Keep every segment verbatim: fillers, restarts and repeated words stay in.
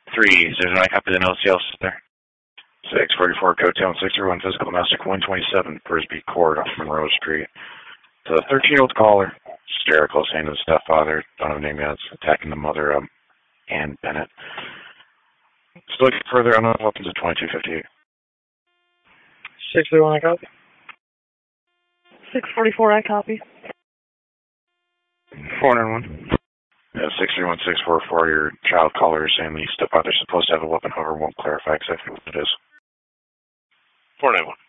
Three, there's no copy of the L C L there. six forty-four, code town six zero one, physical domestic one twenty-seven, Brisbane Court off Monroe Street. The thirteen-year-old caller, hysterical, saying to the stepfather, don't have a name yet, attacking the mother, um, Ann Bennett. Still looking further on weapons at twenty-two fifty-eight. six three one, I copy. six forty-four, I copy. four nine one. Yeah, six three one six four four, your child caller is saying the stepfather is supposed to have a weapon, however, won't clarify exactly what it is. four nine one.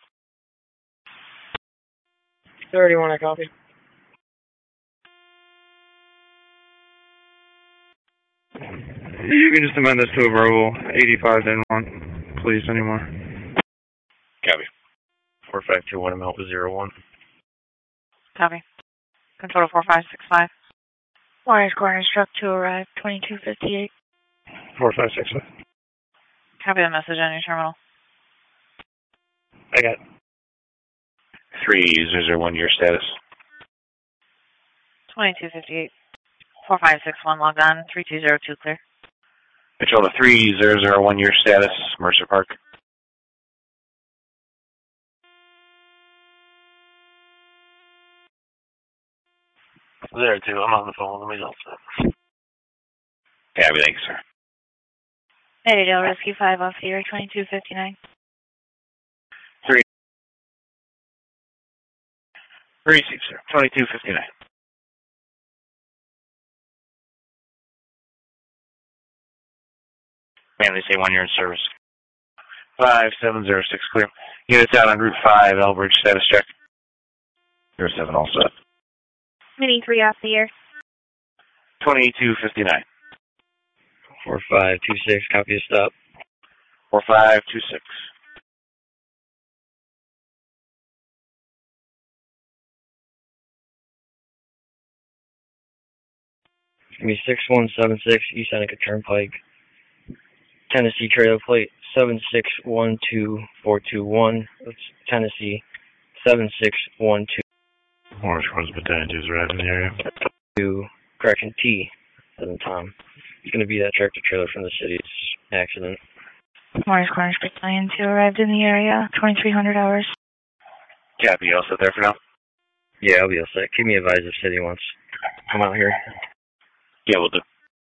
thirty-one, I copy. You can just amend this to a verbal eighty-five then one, please, anymore. Copy. four five two one, Alpha zero one. Copy. Control to four five six five. Wires Corners truck to arrive, twenty-two fifty-eight. four five six five. Copy the message on your terminal. I got it. Three, zero zero one, your status. twenty-two fifty-eight. four five six one logged on. three two zero two clear. Control to three, zero zero one, your status, Mercer Park. There, too. I'm on the phone. Let me know. Copy, thanks, sir. Eddydale Rescue five off the air, twenty-two fifty-nine. Three. Receive, sir. twenty-two fifty-nine. Man, they say one year in service. five seven zero six clear. Units out on Route five, Elbridge, status check. zero seven all set. Mini three off the air. twenty-two fifty-nine. four five two six, copy a stop. four five two six. It's going to be six one seven six, East Seneca Turnpike. Tennessee trailer plate seven six one two four two one. That's Tennessee seven six one two. Orange Cross Battalion two is arriving in the area. To correction T, seven Tom. It's going to be that tractor trailer from the city's accident. Morris Corners Battalion two arrived in the area, twenty-three hundred hours. Copy, you all set there for now? Yeah, I'll be all set. Keep me advised if city wants to come out here. Yeah, we'll do.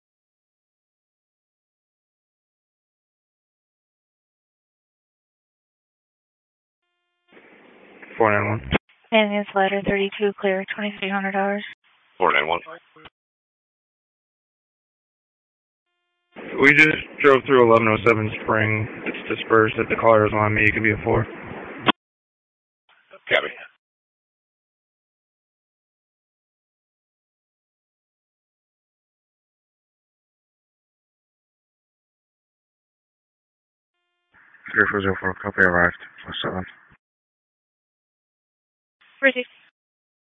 four nine one. And it's ladder thirty-two clear, twenty-three hundred hours. four nine one. We just drove through eleven oh seven Spring. It's dispersed. If the caller doesn't want me, it could be a four. Copy. three four zero four, copy arrived. four seven. Receive.